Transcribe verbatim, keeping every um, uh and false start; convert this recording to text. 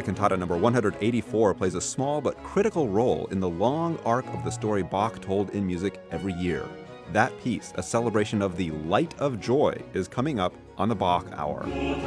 cantata number one hundred eighty-four plays a small but critical role in the long arc of the story Bach told in music every year. That piece, a celebration of the light of joy, is coming up on the Bach Hour.